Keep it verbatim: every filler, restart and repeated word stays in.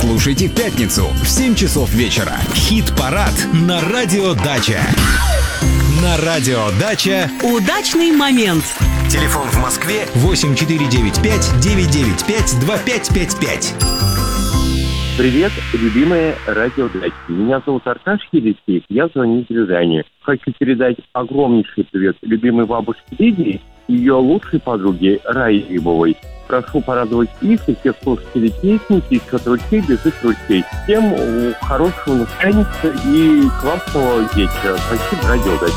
Слушайте в пятницу в семь часов вечера. Хит-парад на Радио Дача. На Радио Дача. Удачный момент. Телефон в Москве восемь четыре девять пять девять девять пять два пять пять пять. Привет, любимые радио Дачи. Меня зовут Аркаш Елисеев, я звоню из Рязани. Хочу передать огромнейший привет любимой бабушке Лидии и ее лучшей подруге Раи Рябовой. Прошу порадовать их и всех слушателей песни «Тысяча ручей бежит ручей». Всем хорошего настроения и классного вечера. Спасибо, радио Дачи.